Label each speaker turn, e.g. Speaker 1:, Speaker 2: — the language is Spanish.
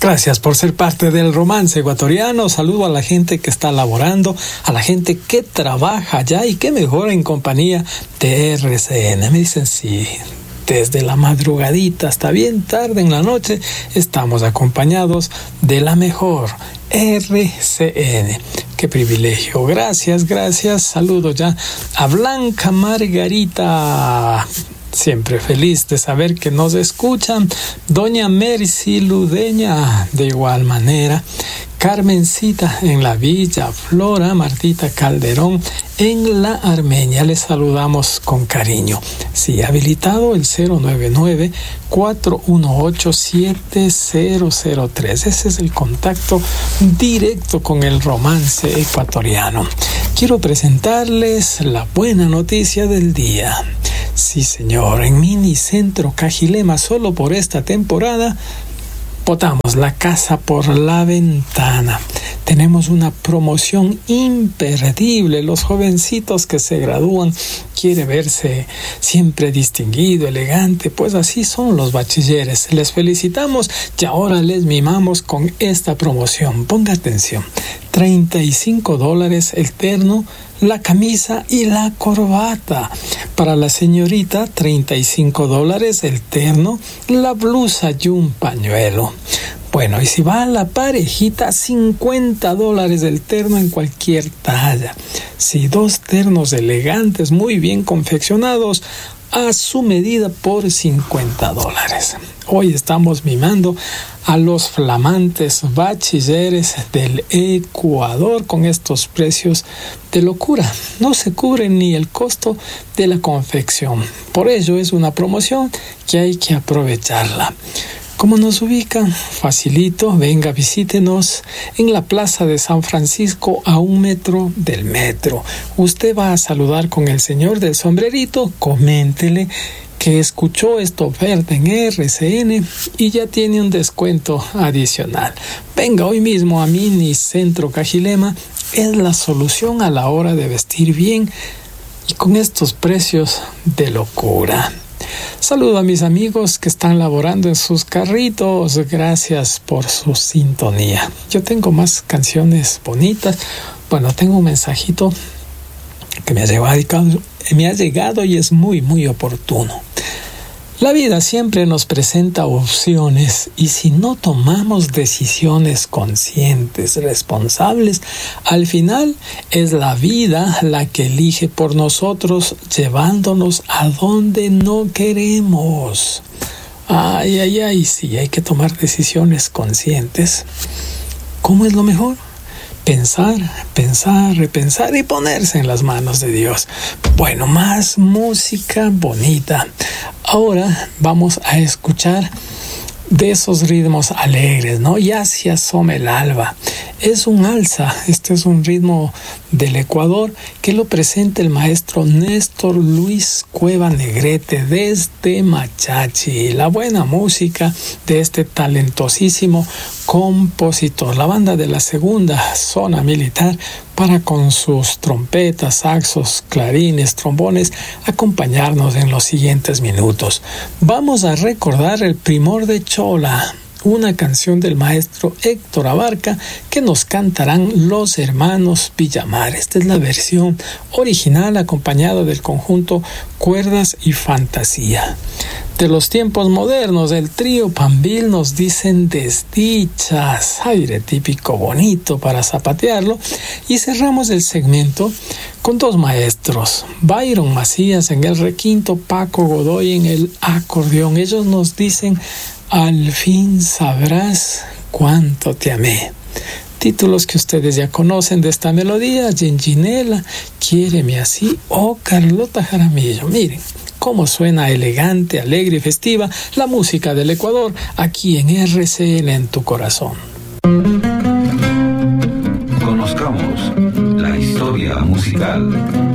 Speaker 1: Gracias por ser parte del romance ecuatoriano. Saludo a la gente que está laborando, a la gente que trabaja allá y que mejora en compañía de RCN. Me dicen sí, desde la madrugadita hasta bien tarde en la noche estamos acompañados de la mejor RCN. Qué privilegio. Gracias. Saludo ya a Blanca Margarita. Siempre feliz de saber que nos escuchan. Doña Mercy Ludeña, de igual manera. Carmencita en la Villa Flora, Martita Calderón en la Armenia. Les saludamos con cariño. Sí, habilitado el 099-418-7003. Ese es el contacto directo con el romance ecuatoriano. Quiero presentarles la buena noticia del día. Sí, señor, en Minicentro Cajilema, solo por esta temporada, botamos la casa por la ventana. Tenemos una promoción imperdible. Los jovencitos que se gradúan quieren verse siempre distinguido, elegante, pues así son los bachilleres. Les felicitamos y ahora les mimamos con esta promoción. Ponga atención. $35 el terno, la camisa y la corbata. Para la señorita, $35 el terno, la blusa y un pañuelo. Bueno, y si va a la parejita, $50 el terno en cualquier talla. Si 2 ternos elegantes, muy bien confeccionados, a su medida por $50. Hoy estamos mimando a los flamantes bachilleres del Ecuador con estos precios de locura. No se cubre ni el costo de la confección. Por ello es una promoción que hay que aprovecharla. ¿Cómo nos ubican? Facilito, venga, visítenos en la Plaza de San Francisco a 1 metro del metro. Usted va a saludar con el señor del sombrerito, coméntele que escuchó esta oferta en RCN y ya tiene un descuento adicional. Venga hoy mismo a Minicentro Cajilema, es la solución a la hora de vestir bien y con estos precios de locura. Saludo a mis amigos que están laborando en sus carritos. Gracias por su sintonía. Yo tengo más canciones bonitas. Bueno, tengo un mensajito que me ha llegado y es muy oportuno. La vida siempre nos presenta opciones y si no tomamos decisiones conscientes, responsables, al final es la vida la que elige por nosotros, llevándonos a donde no queremos. Ay, sí, hay que tomar decisiones conscientes. ¿Cómo es lo mejor? Pensar, repensar y ponerse en las manos de Dios. Bueno, más música bonita. Ahora vamos a escuchar de esos ritmos alegres, ¿no? Ya se asoma el alba. Es un alza, este es un ritmo del Ecuador que lo presenta el maestro Néstor Luis Cueva Negrete desde Machachi. La buena música de este talentosísimo compositor. La banda de la segunda zona militar para con sus trompetas, saxos, clarines, trombones, acompañarnos en los siguientes minutos. Vamos a recordar el Primor de Chola, una canción del maestro Héctor Abarca que nos cantarán los hermanos Villamar. Esta es la versión original acompañada del conjunto Cuerdas y Fantasía. De los tiempos modernos, el trío Pambil nos dicen desdichas, aire típico bonito para zapatearlo, y cerramos el segmento con 2 maestros, Byron Macías en el requinto, Paco Godoy en el acordeón. Ellos nos dicen al fin sabrás cuánto te amé. Títulos que ustedes ya conocen de esta melodía: Genginela, Quiéreme así o Carlota Jaramillo. Miren cómo suena elegante, alegre y festiva la música del Ecuador aquí en RCN en tu corazón.
Speaker 2: Conozcamos la historia musical.